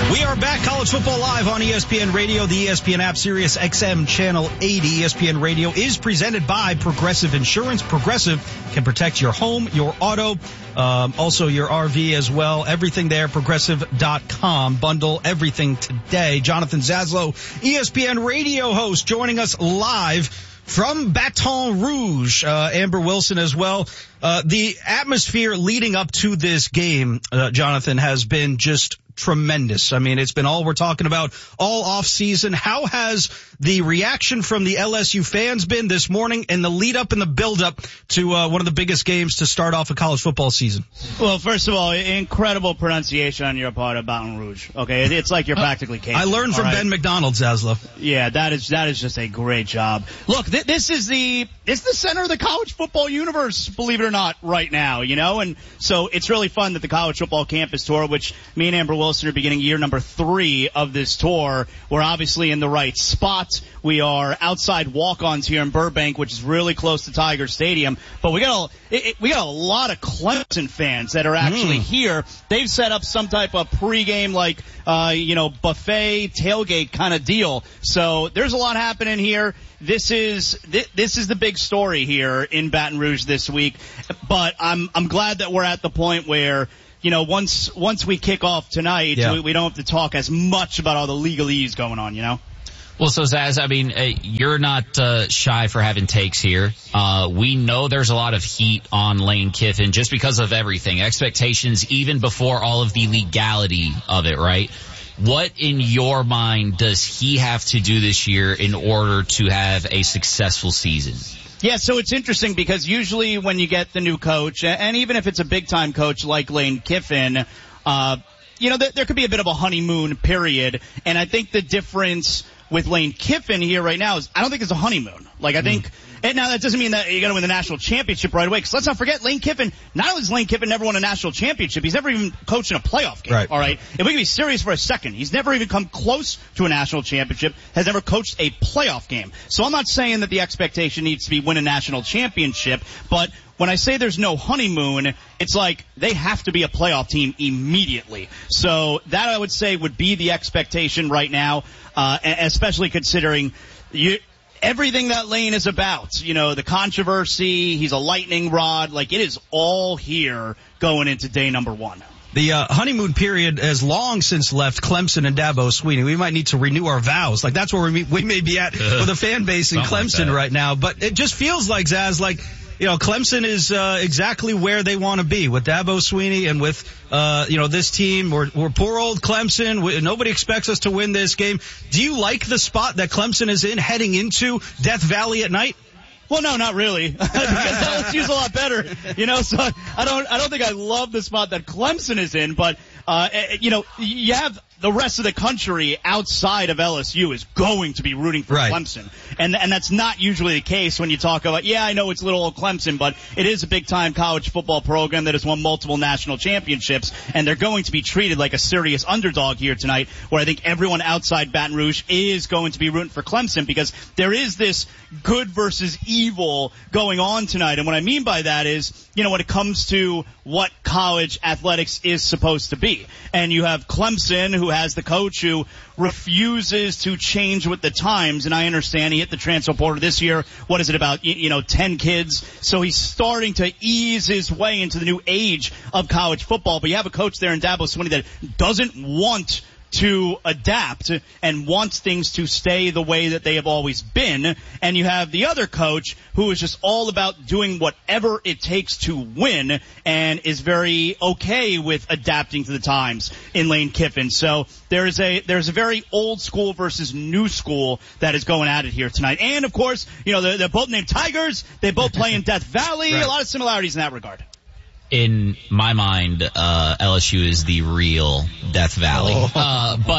We are back, College Football Live on ESPN Radio, the ESPN app, Sirius XM Channel 80. ESPN Radio is presented by Progressive Insurance. Progressive can protect your home, your auto, also your RV as well. Everything there, Progressive.com. Bundle everything today. Jonathan Zaslow, ESPN Radio host, joining us live from Baton Rouge. Amber Wilson as well. The atmosphere leading up to this game, Jonathan, has been just tremendous. I mean, it's been all we're talking about all off season. How has the reaction from the LSU fans been this morning and the lead up and the build up to one of the biggest games to start off a college football season? Well, first of all, incredible pronunciation on your part of Baton Rouge. Okay, it's like you're practically Cajun. I learned from Ben McDonald, Zaslow. Yeah, that is just a great job. Look, this is the center of the college football universe, believe it or not, right now, you know? And so it's really fun that the College Football Campus Tour, which me and Amber Wilson are beginning year number 3 of this tour, we're obviously in the right spot. We are outside walk-ons here in Burbank, which is really close to Tiger Stadium. But we got a lot of Clemson fans that are actually here. They've set up some type of pregame, like, buffet tailgate kind of deal. So there's a lot happening here. This is the big story here in Baton Rouge this week. But I'm glad that we're at the point where, you know, once we kick off tonight, we don't have to talk as much about all the legalese going on, you know? Well, so Zaz, I mean, you're not shy for having takes here. We know there's a lot of heat on Lane Kiffin just because of everything. Expectations even before all of the legality of it, right? What, in your mind, does he have to do this year in order to have a successful season? Yeah, so it's interesting because usually when you get the new coach, and even if it's a big-time coach like Lane Kiffin, there could be a bit of a honeymoon period. And I think the difference with Lane Kiffin here right now is I don't think it's a honeymoon. Like, I think, and now that doesn't mean that you got to win the national championship right away. Because let's not forget, Lane Kiffin, not only has Lane Kiffin never won a national championship, he's never even coached in a playoff game. Right. All right. If we can be serious for a second, he's never even come close to a national championship, has never coached a playoff game. So I'm not saying that the expectation needs to be win a national championship, but when I say there's no honeymoon, it's like they have to be a playoff team immediately. So that, I would say, would be the expectation right now, especially considering everything that Lane is about. You know, the controversy, he's a lightning rod. Like, it is all here going into day number 1. The honeymoon period has long since left Clemson and Dabo Swinney. We might need to renew our vows. Like, that's where we may be at with a fan base in Clemson right now. But it just feels like, Zaz, like, you know, Clemson is exactly where they want to be with Dabo Swinney and with this team. We're poor old Clemson. Nobody expects us to win this game. Do you like the spot that Clemson is in heading into Death Valley at night? Well, no, not really, because LSU's a lot better, you know. So I don't think I love the spot that Clemson is in, but you have the rest of the country outside of LSU is going to be rooting for Clemson. And that's not usually the case when you talk about, I know it's little old Clemson, but it is a big-time college football program that has won multiple national championships, and they're going to be treated like a serious underdog here tonight, where I think everyone outside Baton Rouge is going to be rooting for Clemson, because there is this good versus evil going on tonight. And what I mean by that is, when it comes to what college athletics is supposed to be. And you have Clemson, who has the coach who refuses to change with the times. And I understand he hit the transfer portal this year. What is it, about, 10 kids? So he's starting to ease his way into the new age of college football. But you have a coach there in Dabo Swinney that doesn't want to adapt and wants things to stay the way that they have always been. And you have the other coach who is just all about doing whatever it takes to win and is very okay with adapting to the times in Lane Kiffin. So there's a very old school versus new school that is going at it here tonight. And of course, they're both named Tigers. They both play in Death Valley. Right. A lot of similarities in that regard. In my mind, LSU is the real Death Valley. But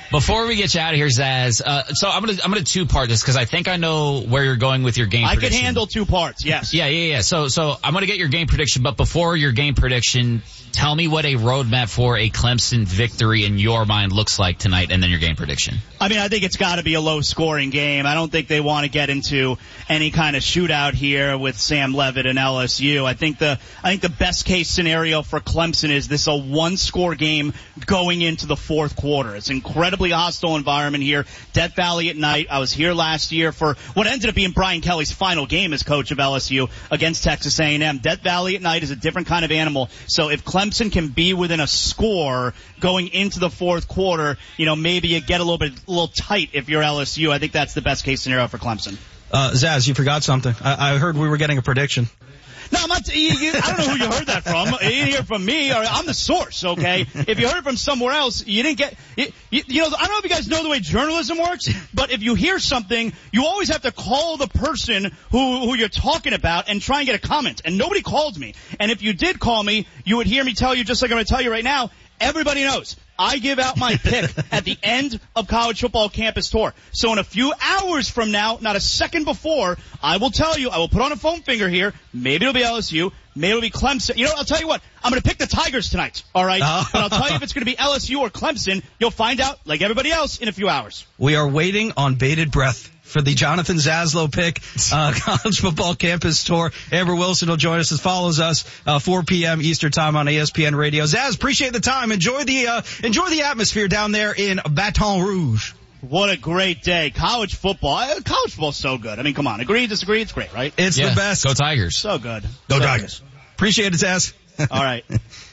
Before we get you out of here, Zaz, so I'm gonna two-part this because I think I know where you're going with your game prediction. I can handle 2 parts, yes. Yeah. So I'm gonna get your game prediction, but before your game prediction, tell me what a roadmap for a Clemson victory in your mind looks like tonight, and then your game prediction. I mean, I think it's got to be a low-scoring game. I don't think they want to get into any kind of shootout here with Sam Levitt and LSU. I think the best-case scenario for Clemson is this a one-score game going into the fourth quarter. It's an incredibly hostile environment here. Death Valley at night. I was here last year for what ended up being Brian Kelly's final game as coach of LSU against Texas A&M. Death Valley at night is a different kind of animal. So if Clemson can be within a score going into the fourth quarter, maybe you get a little tight if you're LSU. I think that's the best case scenario for Clemson. Zaz, you forgot something. I heard we were getting a prediction. No, I'm not. I don't know who you heard that from. You didn't hear it from me. I'm the source, okay? If you heard it from somewhere else, you didn't get. I don't know if you guys know the way journalism works, but if you hear something, you always have to call the person who you're talking about and try and get a comment. And nobody called me. And if you did call me, you would hear me tell you, just like I'm going to tell you right now. Everybody knows I give out my pick at the end of College Football Campus Tour. So in a few hours from now, not a second before, I will tell you, I will put on a foam finger here. Maybe it'll be LSU. Maybe it'll be Clemson. I'll tell you what. I'm going to pick the Tigers tonight, all right? But I'll tell you if it's going to be LSU or Clemson. You'll find out, like everybody else, in a few hours. We are waiting on bated breath for the Jonathan Zaslow pick, College Football Campus Tour. Amber Wilson will join us as follows us, 4 p.m. Eastern Time on ESPN Radio. Zaz, appreciate the time. Enjoy the atmosphere down there in Baton Rouge. What a great day. College football's so good. I mean, come on. Agree, disagree? It's great, right? It's the best. Go Tigers. So good. Go Tigers. Appreciate it, Zaz. All right.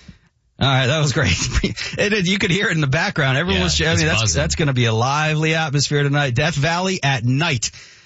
All right, that was great. You could hear it in the background. Everyone was. I mean, that's going to be a lively atmosphere tonight. Death Valley at night.